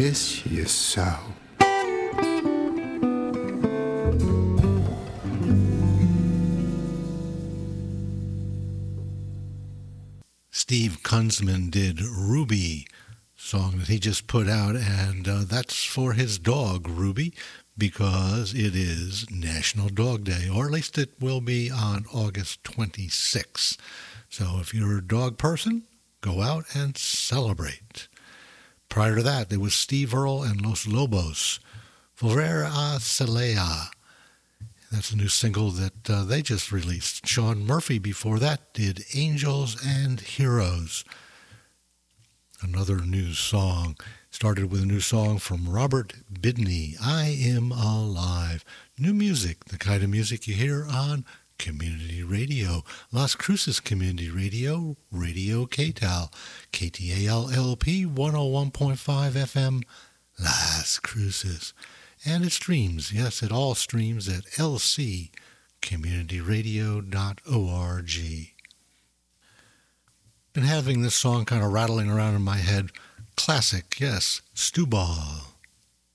miss you so. Steve Kunzman did Ruby, song that he just put out, and that's for his dog, Ruby, because it is National Dog Day, or at least it will be on August 26th. So if you're a dog person, go out and celebrate. Prior to that, there was Steve Earle and Los Lobos, Volver a Celea. That's a new single that they just released. Sean Murphy before that did Angels and Heroes. Another new song. Started with a new song from Robert Bidney, I Am Alive. New music, the kind of music you hear on Community Radio. Las Cruces Community Radio, Radio KTAL, KTAL-LP 101.5 FM, Las Cruces. And it streams, yes, it all streams at lccommunityradio.org. Been having this song kind of rattling around in my head. Classic, yes, Stu Ball.